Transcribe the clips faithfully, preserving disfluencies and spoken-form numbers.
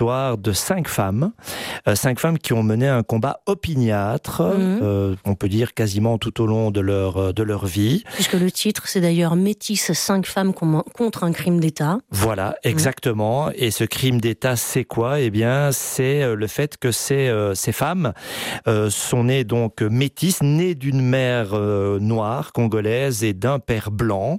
de cinq femmes, euh, cinq femmes qui ont mené un combat opiniâtre, mmh. euh, on peut dire quasiment tout au long de leur, de leur vie. Puisque le titre, c'est d'ailleurs Métis, cinq femmes contre un crime d'État. Voilà, exactement. Mmh. Et ce crime d'État, c'est quoi ? Eh bien, c'est le fait que ces, euh, ces femmes euh, sont nées donc métisses, nées d'une mère euh, noire, congolaise, et d'un père blanc.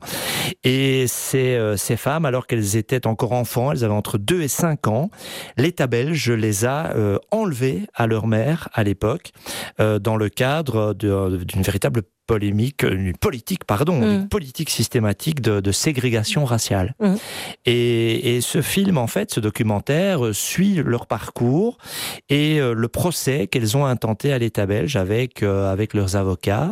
Et ces, euh, ces femmes, alors qu'elles étaient encore enfants, elles avaient entre deux et cinq ans, l'État belge les a euh, enlevées à leur mère à l'époque, euh, dans le cadre de, d'une véritable polémique, une politique, pardon, mmh. une politique systématique de, de ségrégation raciale. Mmh. Et, et ce film, en fait, ce documentaire, euh, suit leur parcours et euh, le procès qu'elles ont intenté à l'État belge avec, euh, avec leurs avocats.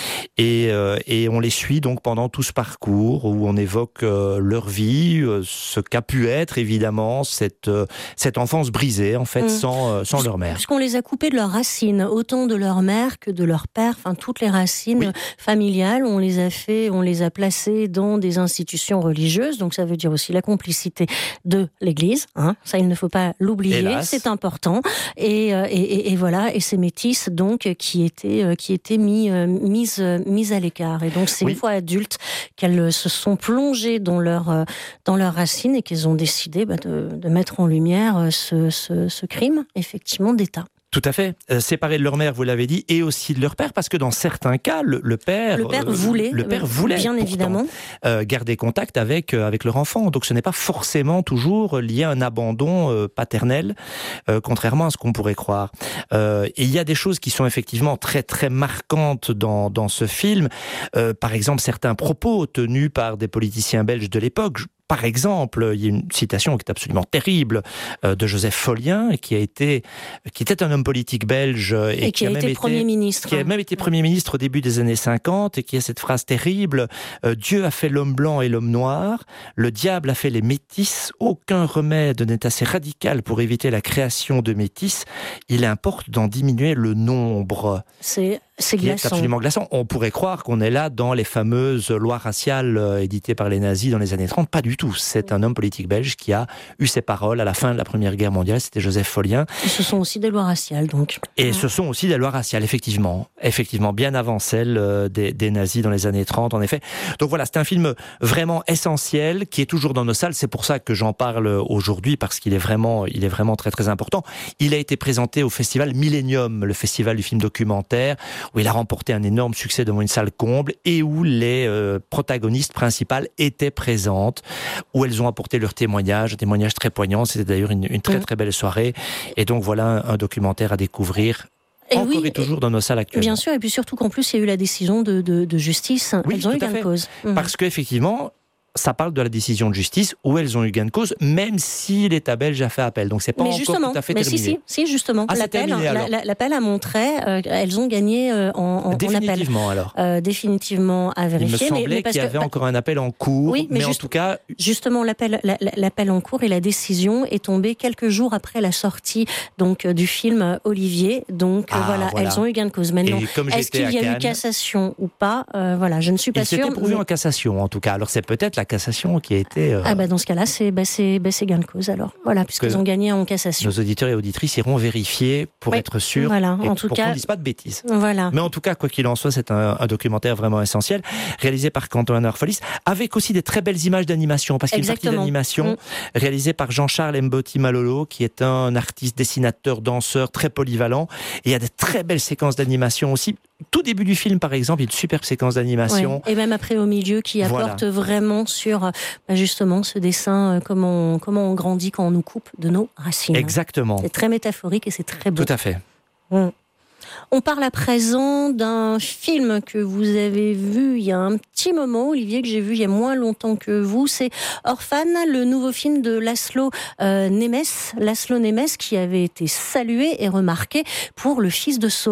Et, euh, et on les suit donc pendant tout ce parcours où on évoque euh, leur vie, euh, ce qu'a pu être, évidemment, cette, euh, cette enfance brisée, en fait, mmh. sans, euh, sans leur mère. Parce qu'on les a coupés de leurs racines, autant de leur mère que de leur père, enfin, toutes les racines. Oui. Familiales, on les a fait, on les a placés dans des institutions religieuses, donc ça veut dire aussi la complicité de l'Église, hein, ça il ne faut pas l'oublier, hélas. C'est important, et, et, et, et voilà, et ces métisses donc qui étaient, qui étaient mis, mises, mises à l'écart, et donc c'est oui. une fois adultes qu'elles se sont plongées dans leur, dans leurs racines et qu'elles ont décidé bah, de, de mettre en lumière ce, ce, ce crime, effectivement, d'État. Tout à fait. Euh, séparés de leur mère, vous l'avez dit, et aussi de leur père, parce que dans certains cas, le, le père, le père voulait, euh, le père voulait, bien pourtant, évidemment, euh, garder contact avec euh, avec leur enfant. Donc, ce n'est pas forcément toujours lié à un abandon euh, paternel, euh, contrairement à ce qu'on pourrait croire. Euh, et il y a des choses qui sont effectivement très très marquantes dans dans ce film. Euh, par exemple, certains propos tenus par des politiciens belges de l'époque. Par exemple, il y a une citation qui est absolument terrible euh, de Joseph Follien, qui a été, qui était un homme politique belge et, et qui, qui a, a même été été Premier ministre, qui a même été Premier ministre au début des années cinquante, et qui a cette phrase terrible euh, Dieu a fait l'homme blanc et l'homme noir, le diable a fait les métis. Aucun remède n'est assez radical pour éviter la création de métis. Il importe d'en diminuer le nombre. C'est C'est qui glaçant. est absolument glaçant. On pourrait croire qu'on est là dans les fameuses lois raciales euh, éditées par les nazis dans les années trente. Pas du tout. C'est un homme politique belge qui a eu ses paroles à la fin de la Première Guerre mondiale. C'était Joseph Follien. Et ce sont aussi des lois raciales, donc. Et ouais. ce sont aussi des lois raciales, effectivement. Effectivement, bien avant celles euh, des, des nazis dans les années trente, en effet. Donc voilà, c'est un film vraiment essentiel qui est toujours dans nos salles. C'est pour ça que j'en parle aujourd'hui, parce qu'il est vraiment, il est vraiment très très important. Il a été présenté au festival Millennium, le festival du film documentaire, où il a remporté un énorme succès devant une salle comble et où les euh, protagonistes principales étaient présentes, où elles ont apporté leurs témoignages, témoignages très poignants. C'était d'ailleurs une, une très très belle soirée. Et donc voilà un, un documentaire à découvrir. Et encore oui, et toujours dans nos salles actuelles. Bien sûr, et puis surtout qu'en plus il y a eu la décision de, de, de justice. Oui, elles ont eu gain de cause. Parce qu'effectivement, ça parle de la décision de justice où elles ont eu gain de cause, même si l'État belge a fait appel. Donc c'est pas mais encore tout à fait mais terminé. Si, si, si justement. Ah, l'appel, terminé, la, la, l'appel a montré euh, elles ont gagné euh, en, en, définitivement, en appel. alors. Euh, définitivement à vérifier. Il me semblait mais, mais parce qu'il y avait que, encore un appel en cours, oui, mais, mais juste, en tout cas... Justement, l'appel, la, l'appel en cours et la décision est tombée quelques jours après la sortie donc, du film Olivier. Donc ah, voilà, voilà, elles ont eu gain de cause. Maintenant, est-ce qu'il y a Cannes, eu cassation ou pas euh, Voilà, je ne suis pas il sûre. Il s'était prouvé mais... en cassation, en tout cas. Alors c'est peut-être la cassation qui a été... Euh... Ah bah dans ce cas-là, c'est, bah c'est, bah c'est gain de cause alors. Voilà, puisqu'ils ont gagné en cassation. Nos auditeurs et auditrices iront vérifier pour oui, être sûrs voilà, et en tout pour cas, qu'on ne dise pas de bêtises. Voilà. Mais en tout cas, quoi qu'il en soit, c'est un, un documentaire vraiment essentiel, réalisé par Quentin Arfolis, avec aussi des très belles images d'animation, parce qu'il y a une partie d'animation mmh. réalisée par Jean-Charles Mboti Malolo, qui est un artiste, dessinateur, danseur, très polyvalent. Et il y a des très belles séquences d'animation aussi. Tout début du film, par exemple, il y a une superbe séquence d'animation. Ouais. Et même après au milieu, qui apporte voilà. vraiment sur bah justement ce dessin, euh, comment, on, comment on grandit quand on nous coupe de nos racines. Exactement. C'est très métaphorique et c'est très beau. Tout à fait. Mmh. On parle à présent d'un film que vous avez vu il y a un petit moment, Olivier, que j'ai vu il y a moins longtemps que vous. C'est Orphan, le nouveau film de Laszlo euh, Nemes. Laszlo Nemes qui avait été salué et remarqué pour Le Fils de Saul.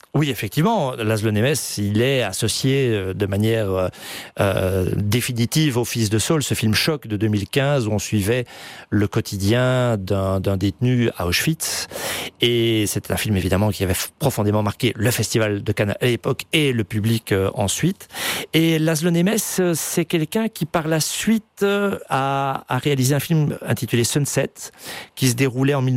Oui, effectivement, Laszlo Nemes, il est associé de manière euh, définitive au Fils de Saul, ce film choc de deux mille quinze où on suivait le quotidien d'un, d'un détenu à Auschwitz. Et c'est un film évidemment qui avait profondément marqué le Festival de Cannes à l'époque et le public euh, ensuite. Et Laszlo Nemes, c'est quelqu'un qui par la suite a, a réalisé un film intitulé Sunset, qui se déroulait en